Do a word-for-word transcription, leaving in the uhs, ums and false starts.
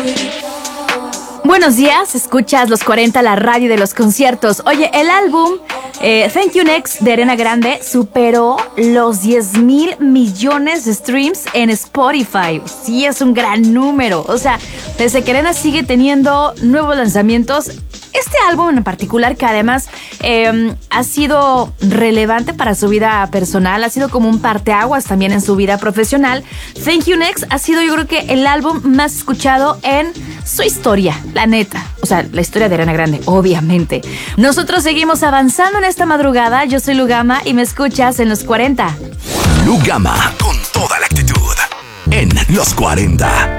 Buenos días, escuchas Los cuarenta, la radio de los conciertos. Oye, el álbum eh, Thank You Next de Ariana Grande superó los diez mil millones de streams en Spotify. Sí, es un gran número. O sea, desde que Ariana sigue teniendo nuevos lanzamientos, este álbum en particular, que además eh, ha sido relevante para su vida personal, ha sido como un parteaguas también en su vida profesional. Thank You Next ha sido, yo creo que, el álbum más escuchado en su historia, la neta. O sea, la historia de Ariana Grande, obviamente. Nosotros seguimos avanzando en esta madrugada. Yo soy Lugama y me escuchas en Los cuarenta. Lugama, con toda la actitud, en Los cuarenta.